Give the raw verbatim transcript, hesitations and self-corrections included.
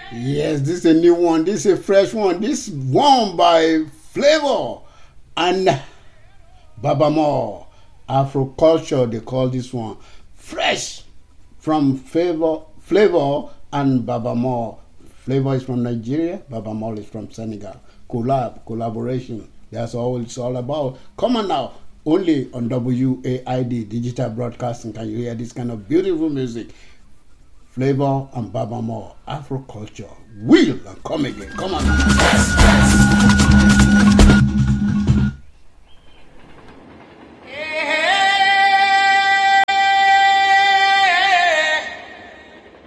Yes, this is a new one. This is a fresh one. This one by Flavor and Baba More. Afro culture, they call this one. Fresh from Flavor, Flavor and Baba More. Flavor is from Nigeria. Baba More is from Senegal. Collab, collaboration. That's all it's all about. Come on now. Only on W A I D, Digital Broadcasting, can you hear this kind of beautiful music. Flavor and Baba More, Afro culture. Will and come again. Come on.